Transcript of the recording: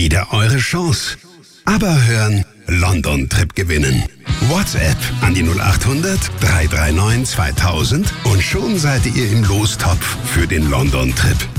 wieder eure Chance. Aber hören, London-Trip gewinnen. WhatsApp an die 0800 339 2000 und schon seid ihr im Lostopf für den London-Trip.